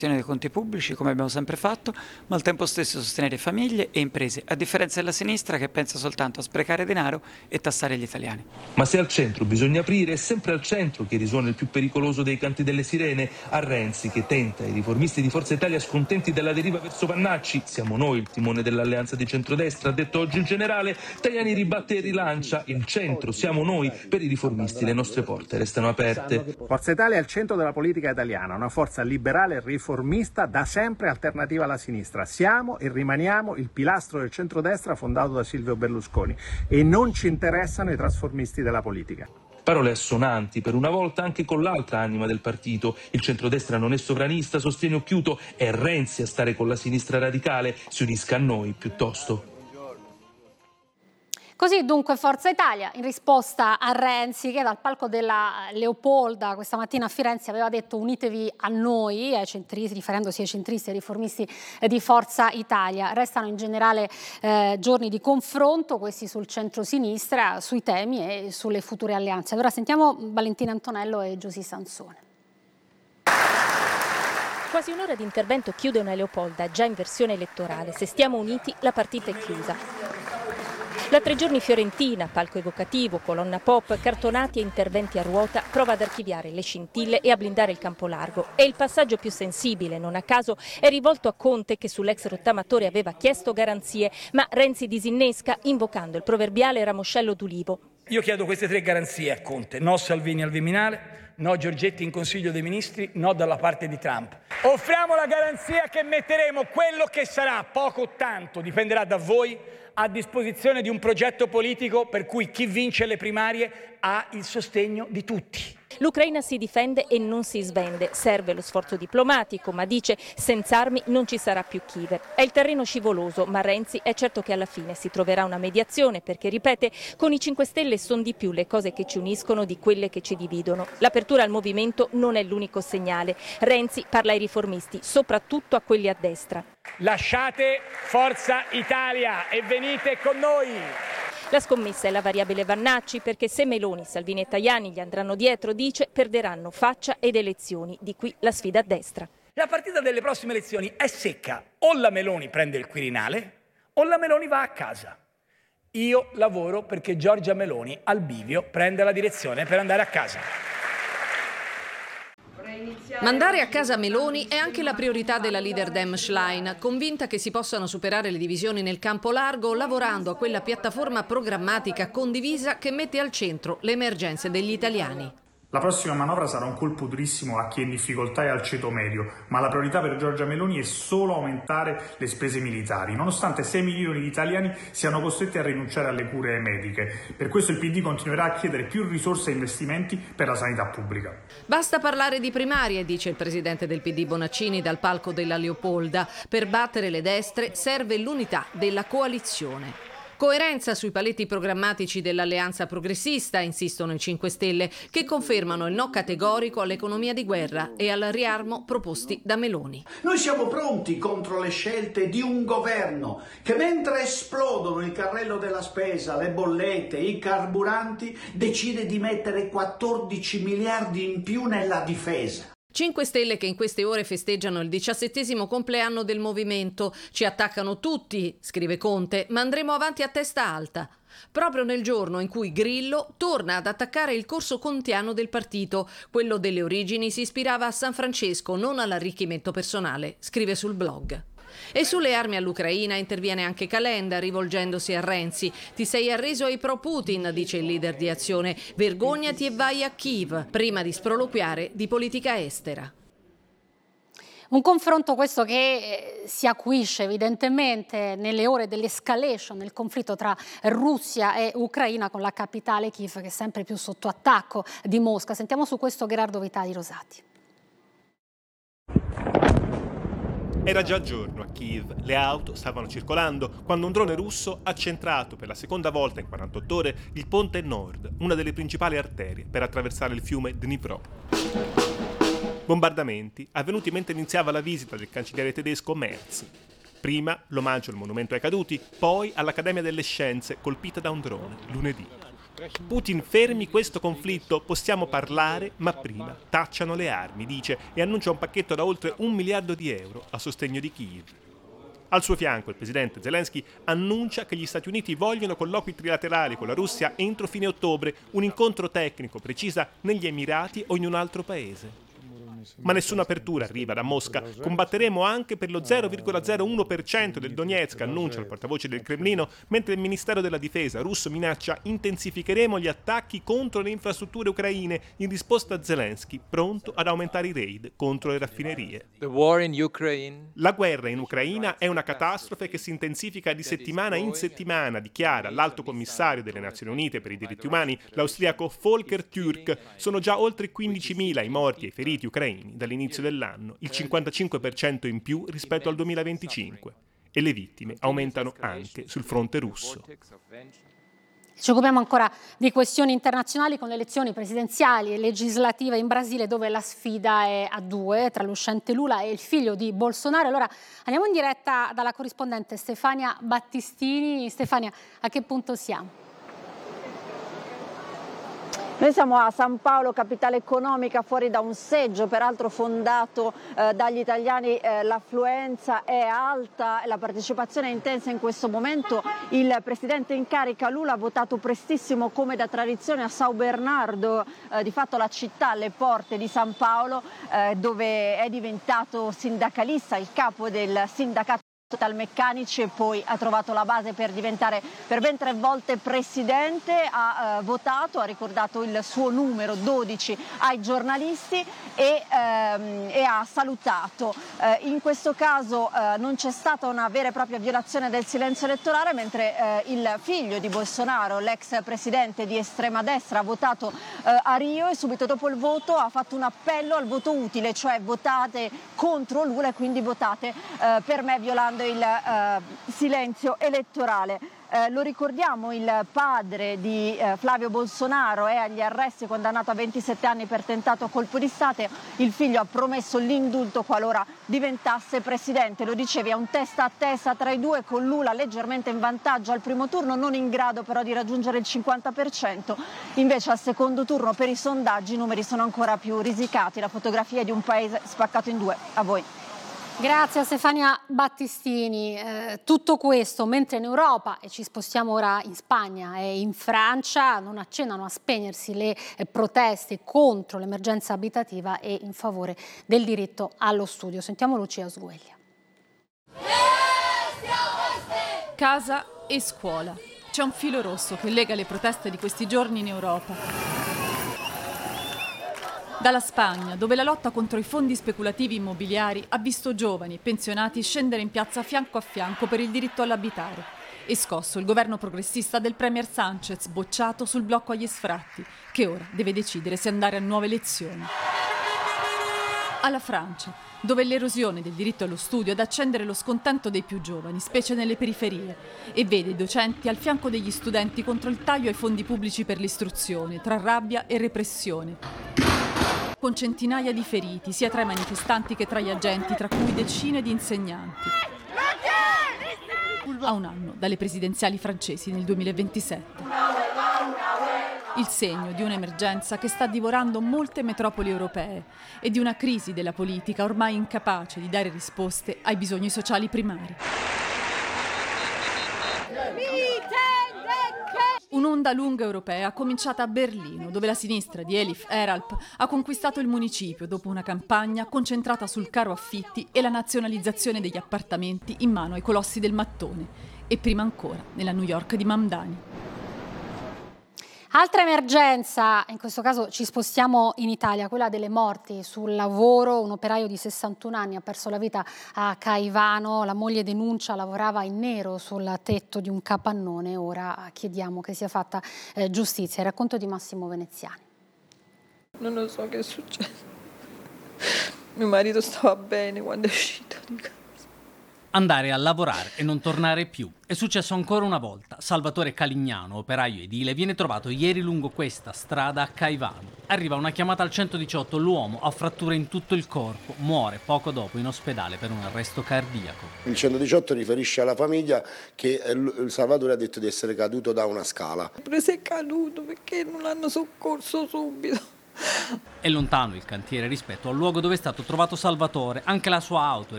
dei conti pubblici, come abbiamo sempre fatto, ma al tempo stesso sostenere famiglie e imprese, a differenza della sinistra che pensa soltanto a sprecare denaro e tassare gli italiani. Ma se al centro bisogna aprire, è sempre al centro che risuona il più pericoloso dei canti delle sirene. A Renzi, che tenta i riformisti di Forza Italia scontenti della deriva verso Pannacci. Siamo noi il timone dell'alleanza di centrodestra, ha detto oggi il generale. Tajani ribatte e rilancia. Il centro siamo noi. Per i riformisti le nostre porte restano aperte. Forza Italia è al centro della politica italiana, una forza liberale e riformista, da sempre alternativa alla sinistra. Siamo e rimaniamo il pilastro del centrodestra fondato da Silvio Berlusconi e non ci interessano i trasformisti della politica. Parole assonanti, per una volta anche con l'altra anima del partito. Il centrodestra non è sovranista, sostiene Occhiuto, è Renzi a stare con la sinistra radicale, si unisca a noi piuttosto. Così dunque Forza Italia, in risposta a Renzi, che dal palco della Leopolda questa mattina a Firenze aveva detto unitevi a noi, ai centristi, riferendosi ai centristi e ai riformisti di Forza Italia. Restano in generale giorni di confronto, questi sul centro-sinistra, sui temi e sulle future alleanze. Allora sentiamo Valentina Antonello e Giusy Sansone. Quasi un'ora di intervento chiude una Leopolda, già in versione elettorale. Se stiamo uniti, la partita è chiusa. Da 3 giorni Fiorentina, palco evocativo, colonna pop, cartonati e interventi a ruota, prova ad archiviare le scintille e a blindare il campo largo. E il passaggio più sensibile, non a caso, è rivolto a Conte, che sull'ex rottamatore aveva chiesto garanzie, ma Renzi disinnesca invocando il proverbiale ramoscello d'ulivo. Io chiedo queste 3 garanzie a Conte: no Salvini al Viminale, no Giorgetti in Consiglio dei Ministri, no dalla parte di Trump. Offriamo la garanzia che metteremo quello che sarà, poco o tanto, dipenderà da voi, a disposizione di un progetto politico per cui chi vince le primarie ha il sostegno di tutti. L'Ucraina si difende e non si svende. Serve lo sforzo diplomatico, ma dice senza armi non ci sarà più Kiev. È il terreno scivoloso, ma Renzi è certo che alla fine si troverà una mediazione perché, ripete, con i 5 Stelle sono di più le cose che ci uniscono di quelle che ci dividono. L'apertura al movimento non è l'unico segnale. Renzi parla ai riformisti, soprattutto a quelli a destra. Lasciate Forza Italia e venite con noi! La scommessa è la variabile Vannacci, perché se Meloni, Salvini e Tajani gli andranno dietro, dice, perderanno faccia ed elezioni, di qui la sfida a destra. La partita delle prossime elezioni è secca: o la Meloni prende il Quirinale o la Meloni va a casa. Io lavoro perché Giorgia Meloni al bivio prenda la direzione per andare a casa. Mandare a casa Meloni è anche la priorità della leader Dem Schlein, convinta che si possano superare le divisioni nel campo largo lavorando a quella piattaforma programmatica condivisa che mette al centro le emergenze degli italiani. La prossima manovra sarà un colpo durissimo a chi è in difficoltà e al ceto medio, ma la priorità per Giorgia Meloni è solo aumentare le spese militari, nonostante 6 milioni di italiani siano costretti a rinunciare alle cure mediche. Per questo il PD continuerà a chiedere più risorse e investimenti per la sanità pubblica. Basta parlare di primarie, dice il presidente del PD Bonaccini dal palco della Leopolda. Per battere le destre serve l'unità della coalizione. Coerenza sui paletti programmatici dell'alleanza progressista, insistono i 5 Stelle, che confermano il no categorico all'economia di guerra e al riarmo proposti da Meloni. Noi siamo pronti contro le scelte di un governo che, mentre esplodono il carrello della spesa, le bollette, i carburanti, decide di mettere 14 miliardi in più nella difesa. 5 Stelle che in queste ore festeggiano il 17° compleanno del movimento. Ci attaccano tutti, scrive Conte, ma andremo avanti a testa alta. Proprio nel giorno in cui Grillo torna ad attaccare il corso contiano del partito. Quello delle origini si ispirava a San Francesco, non all'arricchimento personale, scrive sul blog. E sulle armi all'Ucraina interviene anche Calenda, rivolgendosi a Renzi. Ti sei arreso ai pro-Putin, dice il leader di Azione. Vergognati e vai a Kiev, prima di sproloquiare di politica estera. Un confronto questo che si acuisce evidentemente nelle ore dell'escalation del conflitto tra Russia e Ucraina, con la capitale Kiev che è sempre più sotto attacco di Mosca. Sentiamo su questo Gherardo Vitali Rosati. Era già giorno a Kiev, le auto stavano circolando quando un drone russo ha centrato per la seconda volta in 48 ore il ponte Nord, una delle principali arterie per attraversare il fiume Dnipro. Bombardamenti avvenuti mentre iniziava la visita del cancelliere tedesco Merz. Prima l'omaggio al monumento ai caduti, poi all'Accademia delle Scienze colpita da un drone lunedì. Putin fermi questo conflitto, possiamo parlare, ma prima tacciano le armi, dice, e annuncia un pacchetto da oltre €1 miliardo a sostegno di Kiev. Al suo fianco il presidente Zelensky annuncia che gli Stati Uniti vogliono colloqui trilaterali con la Russia entro fine ottobre, un incontro tecnico, precisa, negli Emirati o in un altro paese. Ma nessuna apertura arriva da Mosca. Combatteremo anche per lo 0,01% del Donetsk, annuncia il portavoce del Cremlino, mentre il Ministero della Difesa russo minaccia intensificheremo gli attacchi contro le infrastrutture ucraine in risposta a Zelensky, pronto ad aumentare i raid contro le raffinerie. La guerra in Ucraina è una catastrofe che si intensifica di settimana in settimana, dichiara l'alto commissario delle Nazioni Unite per i diritti umani, l'austriaco Volker Türk. Sono già oltre 15.000 i morti e i feriti ucraini dall'inizio dell'anno, il 55% in più rispetto al 2025, e le vittime aumentano anche sul fronte russo. Ci occupiamo ancora di questioni internazionali con le elezioni presidenziali e legislative in Brasile, dove la sfida è a due tra l'uscente Lula e il figlio di Bolsonaro. Allora andiamo in diretta dalla corrispondente Stefania Battistini. Stefania, a che punto siamo? Noi siamo a San Paolo, capitale economica, fuori da un seggio, peraltro fondato dagli italiani. L'affluenza è alta, la partecipazione è intensa in questo momento. Il presidente in carica Lula ha votato prestissimo come da tradizione a São Bernardo, di fatto la città alle porte di San Paolo, dove è diventato sindacalista, il capo del sindacato Metalmeccanici, e poi ha trovato la base per diventare per ben 3 volte presidente. Ha votato, ha ricordato il suo numero 12 ai giornalisti e ha salutato. In questo caso non c'è stata una vera e propria violazione del silenzio elettorale, mentre il figlio di Bolsonaro, l'ex presidente di estrema destra, ha votato a Rio e subito dopo il voto ha fatto un appello al voto utile, cioè votate contro Lula e quindi votate per me, violando il silenzio elettorale. Lo ricordiamo, il padre di Flavio Bolsonaro è agli arresti, condannato a 27 anni per tentato colpo di Stato. Il figlio ha promesso l'indulto qualora diventasse presidente. Lo dicevi, è un testa a testa tra i due, con Lula leggermente in vantaggio al primo turno, non in grado però di raggiungere il 50%. Invece al secondo turno, per i sondaggi, i numeri sono ancora più risicati. La fotografia è di un paese spaccato in due. A voi. Grazie a Stefania Battistini. Tutto questo mentre in Europa, e ci spostiamo ora in Spagna e in Francia, non accennano a spegnersi le proteste contro l'emergenza abitativa e in favore del diritto allo studio. Sentiamo Lucia Sgueglia. Casa e scuola. C'è un filo rosso che lega le proteste di questi giorni in Europa. Dalla Spagna, dove la lotta contro i fondi speculativi immobiliari ha visto giovani e pensionati scendere in piazza fianco a fianco per il diritto all'abitare, e scosso il governo progressista del premier Sánchez, bocciato sul blocco agli sfratti, che ora deve decidere se andare a nuove elezioni. Alla Francia, dove l'erosione del diritto allo studio ad accendere lo scontento dei più giovani, specie nelle periferie, e vede i docenti al fianco degli studenti contro il taglio ai fondi pubblici per l'istruzione, tra rabbia e repressione, con centinaia di feriti, sia tra i manifestanti che tra gli agenti, tra cui decine di insegnanti. A un anno dalle presidenziali francesi nel 2027. Il segno di un'emergenza che sta divorando molte metropoli europee e di una crisi della politica ormai incapace di dare risposte ai bisogni sociali primari. Un'onda lunga europea cominciata a Berlino, dove la sinistra di Elif Eralp ha conquistato il municipio dopo una campagna concentrata sul caro affitti e la nazionalizzazione degli appartamenti in mano ai colossi del mattone, e prima ancora nella New York di Mamdani. Altra emergenza, in questo caso ci spostiamo in Italia, quella delle morti sul lavoro. Un operaio di 61 anni ha perso la vita a Caivano, la moglie denuncia, lavorava in nero sul tetto di un capannone. Ora chiediamo che sia fatta giustizia. Il racconto di Massimo Veneziani. Non lo so che è successo. Mio marito stava bene quando è uscito di casa. andare a lavorare e non tornare più. È successo ancora una volta. Salvatore Calignano, operaio edile, viene trovato ieri lungo questa strada a Caivano. Arriva una chiamata al 118, l'uomo ha fratture in tutto il corpo, muore poco dopo in ospedale per un arresto cardiaco. Il 118 riferisce alla famiglia che Salvatore ha detto di essere caduto da una scala. Si è caduto perché non l'hanno soccorso subito. È lontano il cantiere rispetto al luogo dove è stato trovato Salvatore. Anche la sua auto è